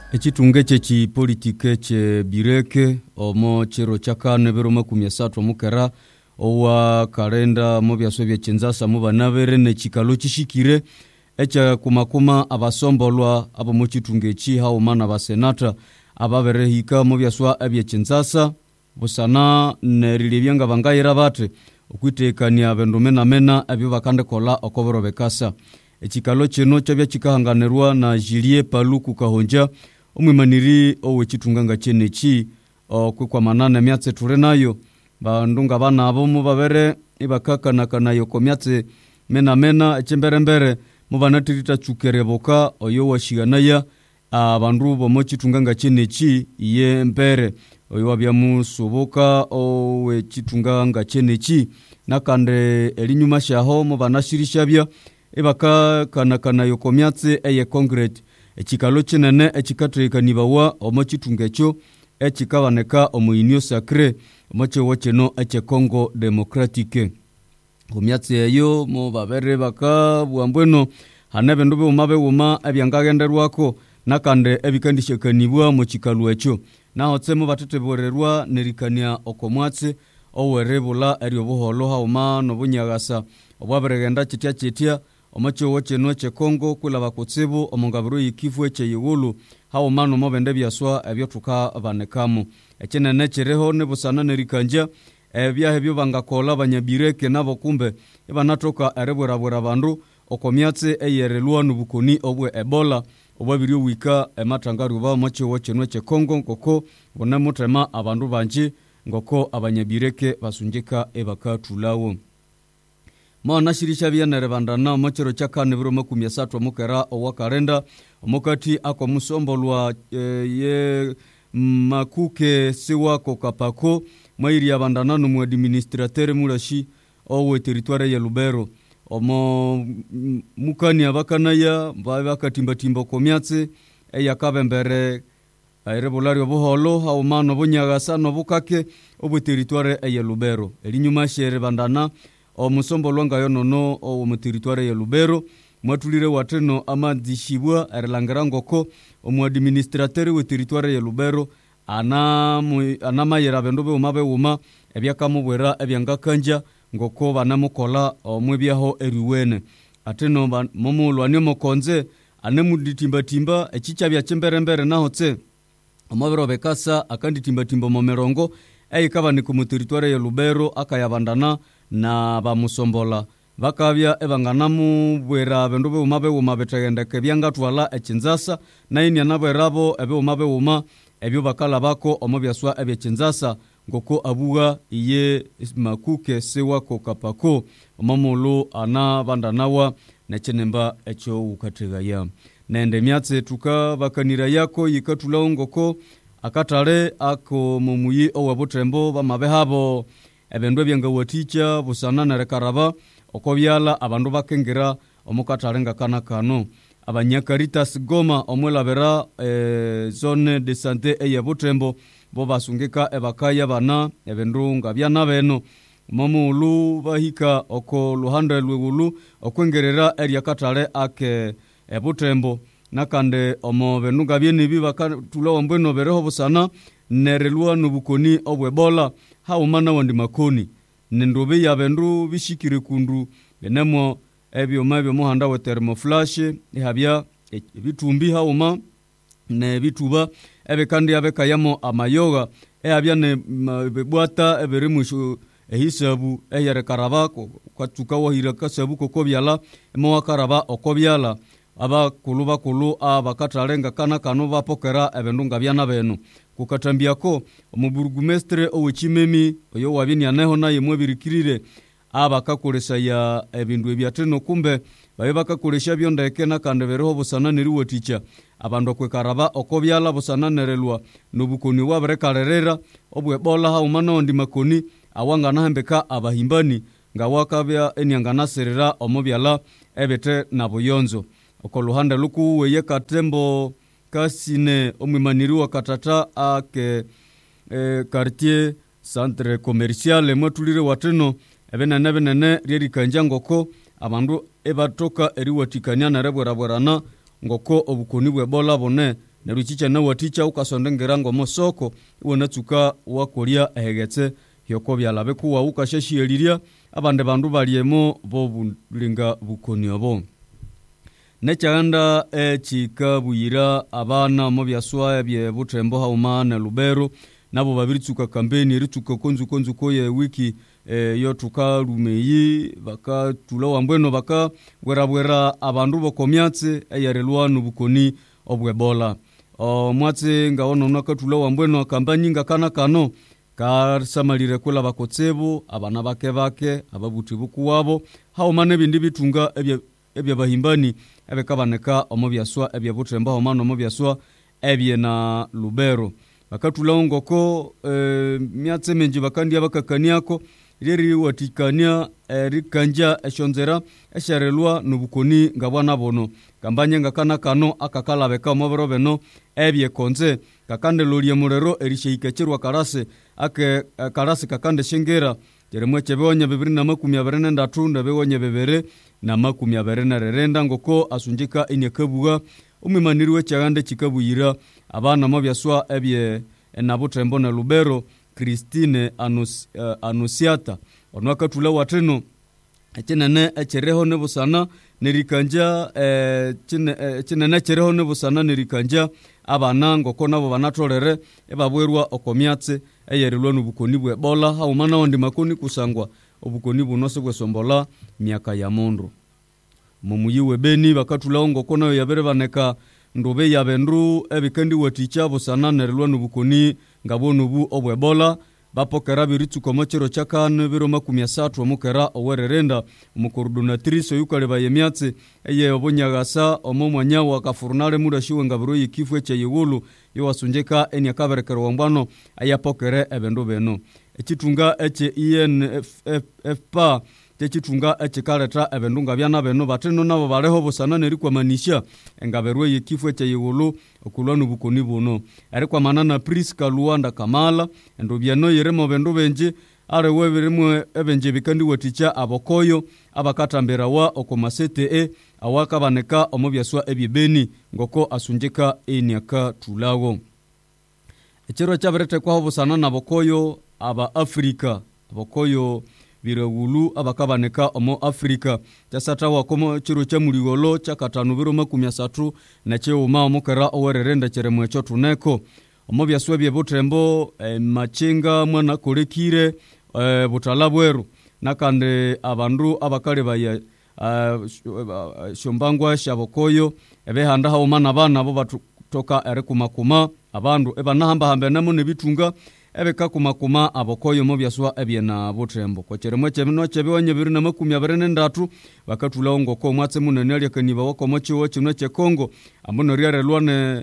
Echitunge chechi politike che bireke omo chero chaka nebero 13 mukera owa kalenda mo byasovye chinzasa mu banabere ne chikalo chishikire echa kumakuma abasombolwa abo mu chitunge chi hao mana basenata ababere hika mo byaswa abye chinzasa busana nerilibyanga bangayira bate okwitekania bendomena mena abyo bakande kola okoboro bekasa echikalo chino chabya chikahanganirwa na Julie Paluku Kahonja omwimaniri owe chitunganga chenechi kwa manana myatse turenayo bandunga bana abo mubabere ibakaka kanayo komyatse mena echemberembere mubanatirita chukereboka oyo washiganaya abandu bo mochitunganga chenechi iye mbere oyo wabyamu soboka owe chitunganga chenechi nakande elinyuma shaho mubanashirishabya ibakaka kanayo komyatse eye concrete echikalo chinene echikatekanibawa omochitungecho echikabaneka omuinio sacré omocho wocheno eche Congo Democratique komyatse eyo mo babere baka bwambweno hanebe ndobe umabe uma ebyangagenderwako nakande ebikandishekanibwa mu chikalu echo naho tsemo bateteborerwa nerikania okomwatse owerebula eryobuholo hauma nobunyagasa obwaberegenda chitia omacho wocheno che Congo kula bakotsebo omongabiro yikifu eche yigulu hawo mano mobende byaswa ebyo tuka banekamo echenene chereho nebusana nerikanja ebyahe byo bangakola banyabireke nabo kumbe ibanatoka erebwerabwera bandu okomyatse eyerelwa nubukoni obwe Ebola obwabiryo wika ematangaru ba omacho wocheno che Congo ngoko bonamutema abandu banje ngoko abanyabireke basunjika ebakatulawo Maana shirisha byanere bandana mochero chaka nebiro 13 mukera owa kalenda omukati ako musombolwa ye makuke siwa kokapako mairi ya bandana no administrateur mulashi owe territoire ya Lubero omo mukani abakanaya bakatimbatimba komyatse eyakabembere airebulario buholo haumano bunyagasa no bukake obu territoire ya Lubero elinyuma shere bandana omusombo lwanga yonono mu territoire ya Lubero mwatulire wateno amadishibwa erlangirangoko omu administrateur we territoire ya Lubero anamayera bendobe umabe uma ebyakamubwera ebyangakanja ngoko banamukola omwebyaho eriwene ateno momulwanyo mokonze anemuditimbatimba echicha bya chemberembere naho tse omabero bekasa akanditimbatimba momerongo eyikabani ku territoire ya Lubero akayabandana na bamusombola bakabya ebanganamu bwera bendobe umabe umabetegendeke byangatwala echinzasa naini anabwerabo ebe umabe uma ebyo bakala bako omobyaswa ebyechinzasa ngoko abuga iye makuke sewa kokapako omamulu anabandanawa nechenemba echo ukategaya nende myatse tuka bakanira yako yikatula ngoko akatale ako mumuyi owabutembo bamabe habo ebendwe byangawaticha busana nerekaraba okobyala abandu bakengira omukatalenga kana kano abanyakaritas Goma omwelabera zone de santé eye Butembo bo basungika ebakaya bana ebendunga byana beno momulu bahika oko luhande lwegulu okwengerera eri akatale ake Butembo nakande omo benunga byenibi bakatula ombweno bereho busana nerelwa nubukoni obwebola haumana wandi makoni nendobe ya bendu bishikire kundu benemo ebyo mabyo muhanda wa thermoflash ehabya bitumbi hauma ne bituba ebe kandi abekayamo amayoga ehabya ne bebwata eberimusho ehisabu eyere karabako kwatuka wahira kasabu kokobyala mo karaba okobyala aba kuluba kulu abakatalenga kana kano bapokera ebendunga byana beno kukatambiako omuburugumestre owechimemi oyo wabini aneho naye mwebirikirire abakakolesa ya ebindu ebyateno kumbe baye bakakolesha byondeke nakande bereho busana neriwoticha abandu kwekaraba okobyala busana nerelwa nobukoni wabrekarerera obwebola haumano ndi makoni awanga nahembeka abahimbani ngawakabya enyanganaserera omobyala ebete nabuyonzo okoluhande luku weye katembo kasine omwimaniriwa katata ake quartier centre commercial mwatulire wateno ebenene ryerikanja ngoko abandu ebatoka eriwatikanya nerebwerabwerana ngoko obukoni bwebola bone neruchicha na waticha ukasondengera ngo mosoko wonatsuka wakolia ehegetse hyoko byalabe kuwa ukashashiyeliria abande bandu baliemo bo bulinga bukoni obo nechaanda chikabuyira abana mu byaswa bye butrembo hauma na Lubero nabo babiritsuka kampeni ritsuka konzu koye wiki yo tukalumeyi baka tulawa mbweno baka bwera abandu bokomyatse eyarelwa nubukoni obwebola mwatse ngaona nakatulawa mbweno kampani ngakana kano karsamalire kula bakotsebo abana bake ababuti bukuwabo haumane bindi bitunga ebya bahimbani ebekabaneka omubyaswa ebya butremba homano omubyaswa ebye na Lubero bakatulawo ngoko myatse menji bakandi abakakaniako riri watikania rikanja eshonzera esharelwa nubukoni ngabwana bono kambanye ngakana kano akakala beka omobero beno ebye konze kakande lolie murero erishikachirwa karase ake karase kakande shengera jeremwe chebonye 223 ndabewonye bebere na 224 ngoko asunjika inyakabuga umimaniriwe chagande chikabuyira abana mobyaswa ebye nabutrembo na Lubero Christine Anusiata onwakatula wateno chinene echereho nebusana nerikanja chinene echereho nebusana nerikanja abana ngoko nabo banatolere ebabwerwa okomyatse eyerilwa nubukoni bwe bola haumana ondi makoni kusangwa obukoni bunose bwesombola myaka ya mundu mumuyiwe Beni bakatula ngoko nayo yabere baneka ndobe yabendu ebikendi waticha busana nerilwa nubukoni ngabonu bu obwebola bapokera biritsuko mochero chakane biro 13 omukera owererenda omukoordinatrice yukale bayemyatse eye obonyagasa omomwanya wa kafurnale mudashiwe ngabiro yikifwe che yigulu yowasunjeka eni akaberekero wambano ayapokere ebendo beno echitunga eche INFFPA techitunga echikaleta ebendunga byana beno bateno nabo baleho busana nerikwa manisha engaberwe yikifwe che yigulu okulwa nubukoni buno arikwa manana Priska Luanda Kamala endobyano yeremo bendo benje are weberemwe ebenje bikandi waticha abokoyo abakatambera wa okomasete awaka baneka omubyaswa ebyebeni ngoko asunjika eniaka tulawo echero chaberete kwa busana nabokoyo aba Afrika abokoyo biragulu abakabaneka omo Afrika tasata wakomo chiro cha muligolo cha katanu biro 13 na cheuma omukera owererenda cheremwe cho tuneko omo byaswe bye butrembo machinga mwana kolekire butalabweru nakande abandu abakale baya shombangwa shabokoyo ebehanda haumana bana bo batoka erekumakuma abandu ebanahamba hambe namo nebitunga ebeka kumakuma abokoyo mobyaswa ebyena butrembo kocheremwe chemino chebonye 223 bakatula ngoko mwatse munene alyakaniba wakomochiwo chino che Kongo amuno ryarelwane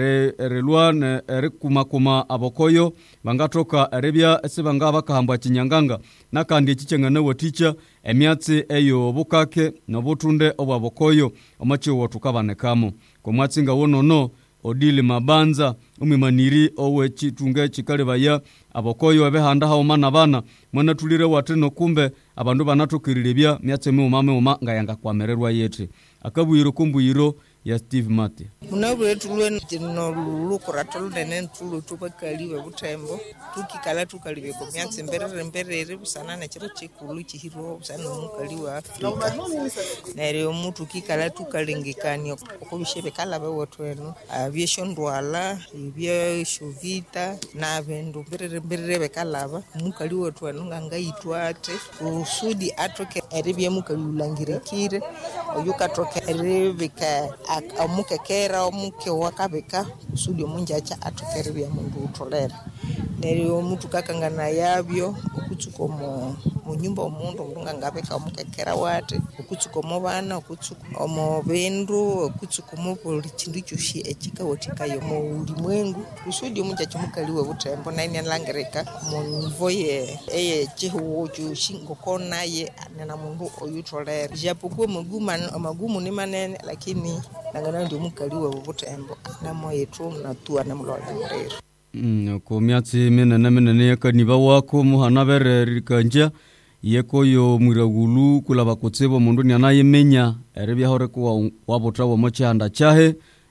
relwane erikumakuma abokoyo bangatoka erebya esibanga bakahamba chinyanganga nakandi echichengana waticha emyatse eyo bukake no butunde obwabokoyo omachiwo tukabanekamo komwatsinga wonono Odile Mabanza umimaniri owe chitunge chikalebaya abokoyo ebehanda haumana bana mwana tulire wateno kumbe abandu banatokirilebya myatse umama ngayanga kwamererwa yete akabuyiro kumbuyiro ya Steve Mate munabwe tulwe no lukuratolo nene tulu tubakaliwe butembo tukikala tukaliwe ko myatse mberere busana na chiro chikulu chihiro busana mukaliwa Afrika nere omuntu kikala tukalengekani okubishebe kala bewotweno aviation Rwala ibye Shovita na bendo mberere bekalaba mukaliwa tweno ngangayitwate usudi atoke erebye mukalulangirikire oyukatoke erebeka amukekera omuke wakabeka usudi omunjacha atokerebya mundu utolera neri omuntu kakangana yabyo okutsuko mu nyumba omuntu ngangabeka omukekera wate okutsuko mu bana okutsuko omo bendu okutsuko mu polichindu chushi ekikawotika mu ulimwengu usudi omunjacha mukaliwe butembo nine langereka mu voye chihuo chushi ngokona ye nena mundu oyutolera japokuwa magumu ni manene lakini nangana ndio mukaliwe butembo namo yetu natua namlola ndero ko myatsi menene yakaniba wako muhana bere rikanja yekoyo mwiragulu kula bakotsebo mundu ni anayemenya erebya hore kwa wabota wa mochanda chahe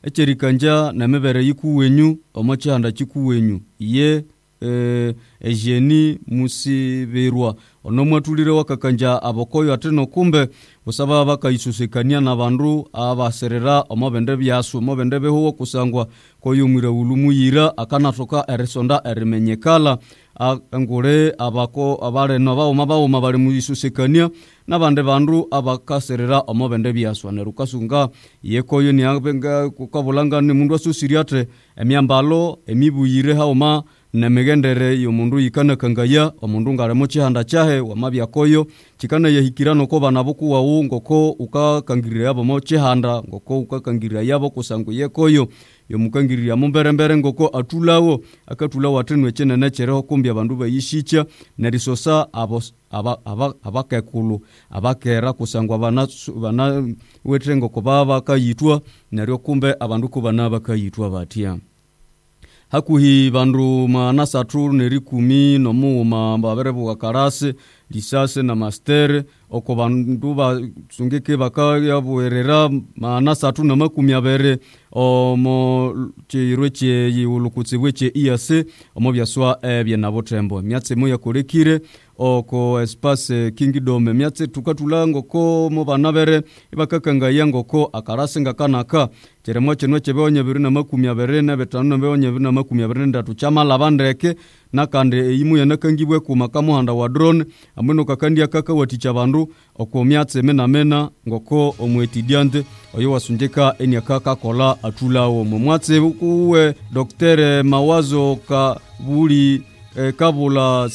echerikanja na mebere yikuwenyu omo chihanda chikuwenyu ye ejeni musibirwa onomwatulire wakakanja abokoyo ateno kumbe busaba bakayisusekania na bandu abaserera omobende byasu omobende beho kusangwa koyumira ulumuyira akanatoka erisonda erimenyekala angure abako abare no bawo bali muyisusekania nabande bandu abakaserera omobende byasu nerukasunga yekoyo ni abenga kukabulanga ni mundu asusiriate emyambalo emibuyire haoma na megendere yomundu yikana kangaya omundu ngaremo chihanda chahe wamabya koyo chikana yahikirano ko bana boku wawu ngoko ukakangirira yabo mo chihanda ngoko ukakangirira yabo kusangu yekoyo yomukangirira mumberembere ngoko atulawo akatulawo atenwe chenene chereho kumbi abandu bayishicha nerisosa abakekulu abakera kusangwa bana wetrengo ko baba kayitwa neryo kumbe abandu ko bana bakayitwa batia hakuhi bandu manasatu nerikumi nomuuma baberebu wakarase lisase na mastere oko bandu basungeke bakaya buerera manasatu na makumi abere omo chirweche yulukutsibweche iase omo byaswa bya nabotembo myatse moya korekire oko espace kingdom myatse tukatulango ko mo banabere ibakakanga yango ko akarase ngakanaka cheremo chenwe chebonye biru na makumi abere na betanu na bebonye biru na makumi abere ndatu chama labandeke nakande imu yanakangibwe ku makamuhanda wa drone amweno kakandi akaka waticha bandu oko myatse mena ngoko omwetidiante oyo wasunjeka eni akaka kola atulawo mwatse kuwe Dr. Mawazo Kabuli kabula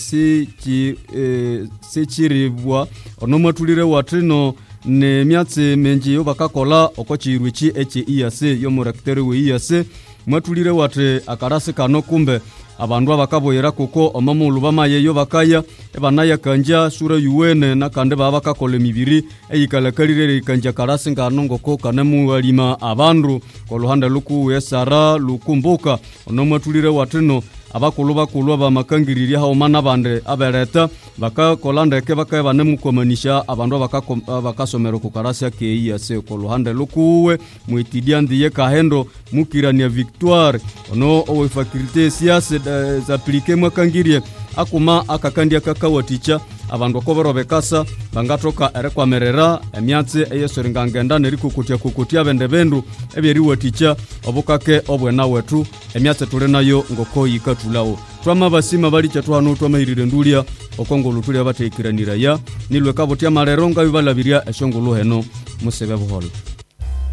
sichiribwa onomatulire watrino ne myatse menji yo bakakola okochirwichi EAC yo murektere we EAC matulire wate akarase kano kumbe abandu abakaboyera kuko omamulu bamaye yo bakaya ebanaya kanja sura yuwene nakande baba kakole mibiri eyikalakalire kanja karase ngano ngoko kanemu walima abandu koluhanda luku yesara lukumbuka onomatulire watino abakulu bamakangiriri hao mana bande abereta bakakolanda ke bakaya banemukomanisha abandu bakasomero ku karase ke EAC koluhanda lukuwe mwitidiandi ye kahendo mukirania victoire ono owe faculté siase zaplike mwakangirie akuma akakandia kakawaticha abandu kobero bekasa bangatoka erekwa merera emyatse eyesoringangenda nerikukutia bende bendu ebyeriwaticha obukake obwena wetu emyatse tuli nayo ngoko yikatulawo twama basima bali chatwano twamahirire ndulia okongolo tuli abatekiranira ya nilwe kabotia mareronga bibalabiria eshongolo heno musebe buholo